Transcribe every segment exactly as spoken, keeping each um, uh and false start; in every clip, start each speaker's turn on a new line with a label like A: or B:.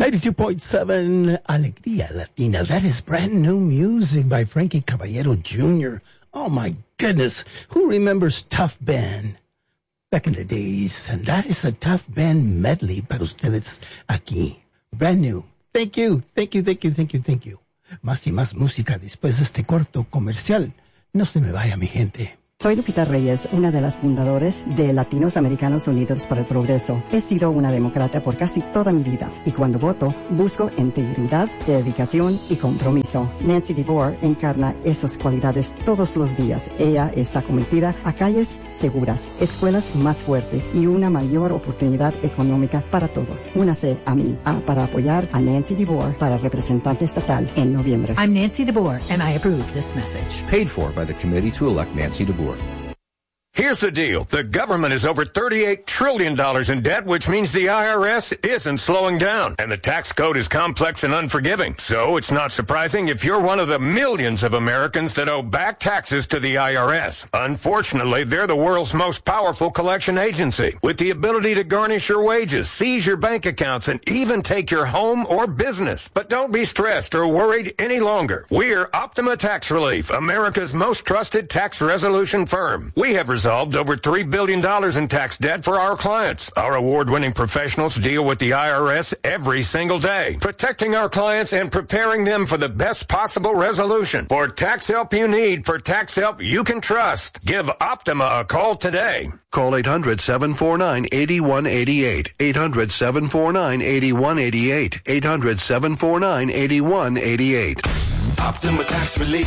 A: ninety-two point seven Alegría Latina. That is brand new music by Frankie Caballero Junior Oh my goodness. Who remembers Tough Ben? Back in the days. And that is a Tough Ben medley para ustedes aquí. Brand new. Thank you, thank you, thank you, thank you, thank you. Más y más música después de este corto comercial. No se me vaya, mi gente.
B: Soy Lupita Reyes, una de las fundadoras de Latinos Americanos Unidos para el Progreso. He sido una demócrata por casi toda mi vida y cuando voto busco integridad, dedicación y compromiso. Nancy DeBoer encarna esas cualidades todos los días. Ella está comprometida a calles seguras, escuelas más fuertes y una mayor oportunidad económica para todos. Únase a mí a, para apoyar a Nancy DeBoer para representante estatal en noviembre.
C: I'm Nancy DeBoer and I approve this message.
D: Paid for by the committee to elect Nancy DeBoer.
E: Here's the deal. The government is over thirty-eight trillion dollars in debt, which means the I R S isn't slowing down. And the tax code is complex and unforgiving. So it's not surprising if you're one of the millions of Americans that owe back taxes to the I R S. Unfortunately, they're the world's most powerful collection agency, with the ability to garnish your wages, seize your bank accounts, and even take your home or business. But don't be stressed or worried any longer. We're Optima Tax Relief, America's most trusted tax resolution firm. We have resolved over three billion dollars in tax debt for our clients. Our award-winning professionals deal with the I R S every single day, protecting our clients and preparing them for the best possible resolution. For tax help you need, for tax help you can trust, give Optima a call today.
F: Call eight hundred, seven four nine, eight one eight eight. eight hundred, seven four nine, eight one eight eight. eight hundred, seven four nine, eight one eight eight.
G: Optima Tax Relief.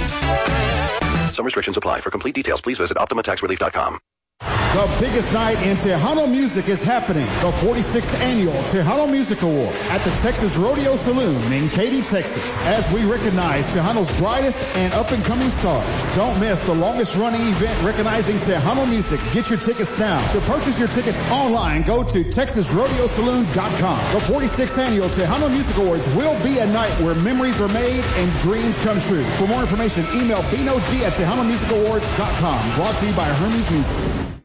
F: Some restrictions apply. For complete details, please visit optima tax relief dot com.
H: The biggest night in Tejano music is happening. The forty-sixth Annual Tejano Music Award at the Texas Rodeo Saloon in Katy, Texas. As we recognize Tejano's brightest and up-and-coming stars. Don't miss the longest-running event recognizing Tejano music. Get your tickets now. To purchase your tickets online, go to texas rodeo saloon dot com. The forty-sixth Annual Tejano Music Awards will be a night where memories are made and dreams come true. For more information, email b n o g at tejano music awards dot com. Brought to you by Hermes Music.